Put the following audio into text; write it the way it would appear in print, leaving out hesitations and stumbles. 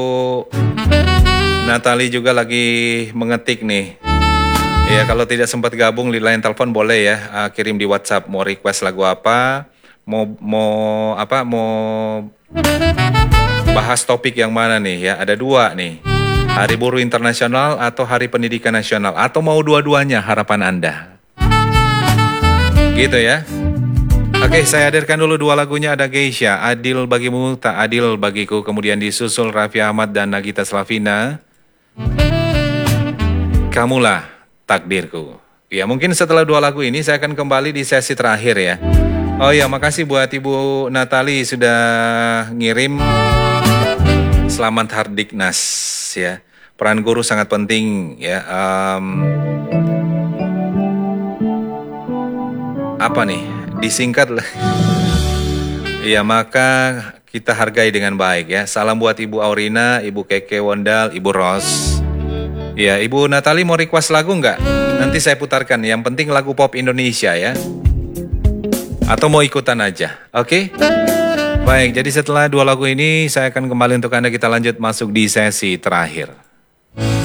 Natali juga lagi mengetik nih. Ya, kalau tidak sempat gabung di line telepon boleh ya, kirim di WhatsApp mau request lagu apa, mau bahas topik yang mana nih ya. Ada dua nih. Hari Buruh Internasional atau Hari Pendidikan Nasional, atau mau dua-duanya, harapan Anda. Gitu ya. Oke, saya hadirkan dulu dua lagunya. Ada Geisha, Adil Bagimu Tak Adil Bagiku, kemudian disusul Raffi Ahmad dan Nagita Slavina, Kamulah Takdirku. Ya, mungkin setelah dua lagu ini saya akan kembali di sesi terakhir ya. Oh ya, makasih buat Ibu Natali sudah ngirim Selamat Hardiknas ya. Peran guru sangat penting ya. Apa nih? Disingkat lah. Ya, maka kita hargai dengan baik ya. Salam buat Ibu Aurina, Ibu Keke Wondal, Ibu Ros. Ya, Ibu Natali mau request lagu nggak? Nanti saya putarkan. Yang penting lagu pop Indonesia ya. Atau mau ikutan aja, oke? Baik, jadi setelah dua lagu ini saya akan kembali untuk Anda, kita lanjut masuk di sesi terakhir.